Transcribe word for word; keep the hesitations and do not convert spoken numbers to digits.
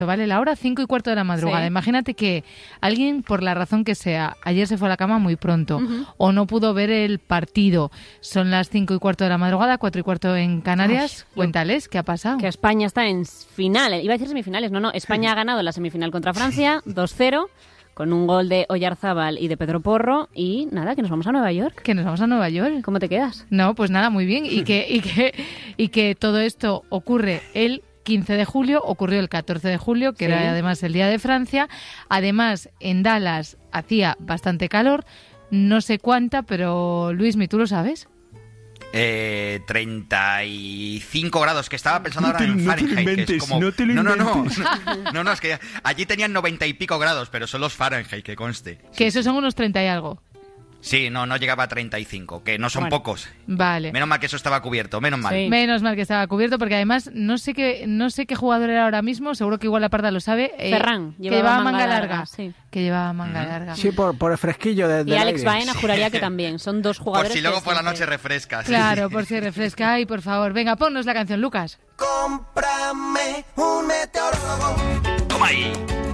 Vale, la hora cinco y cuarto de la madrugada. Sí. Imagínate que alguien, por la razón que sea, ayer se fue a la cama muy pronto uh-huh. o no pudo ver el partido. Son las cinco y cuarto de la madrugada, cuatro y cuarto en Canarias. Ay, cuéntales, ¿qué ha pasado? Que España está en finales. Iba a decir semifinales. No, no. España ha ganado la semifinal contra Francia, dos cero, con un gol de Oyarzábal y de Pedro Porro. Y nada, que nos vamos a Nueva York. Que nos vamos a Nueva York. ¿Cómo te quedas? No, pues nada, muy bien. Y que, y que, y que todo esto ocurre el quince de julio, ocurrió el catorce de julio, que sí. era además el Día de Francia. Además, en Dallas hacía bastante calor, no sé cuánta, pero Luismi, ¿tú lo sabes? Eh, treinta y cinco grados, que estaba pensando no ahora te, en no Fahrenheit. Te lo inventes, que es como... no te lo no, no, no, inventes. no, no, no, es que allí tenían noventa y pico grados, pero son los Fahrenheit, que conste. Que esos son unos treinta y algo. Sí, no, no llegaba a treinta y cinco, que no son bueno, pocos. Vale. Menos mal que eso estaba cubierto, menos mal. Sí. Menos mal que estaba cubierto, porque además no sé qué no sé qué jugador era ahora mismo, seguro que igual la Parda lo sabe. Eh, Ferran, que llevaba manga, manga larga. larga sí. Que llevaba manga uh-huh. larga. Sí, por, por el fresquillo de, de Y Alex aire. Baena juraría que también. Son dos jugadores. Por si luego que por la siempre... noche refresca. Sí. Claro, por si refresca. Ay, por favor. Venga, ponnos la canción, Lucas. Cómprame un meteorólogo. Toma ahí.